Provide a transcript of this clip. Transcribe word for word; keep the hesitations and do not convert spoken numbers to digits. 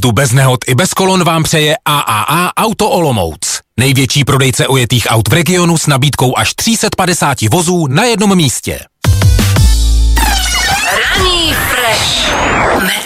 jízdu bez nehod i bez kolon vám přeje A A A Auto Olomouc. Největší prodejce ojetých aut v regionu s nabídkou až tři sta padesát vozů na jednom místě. Ranní Fresh.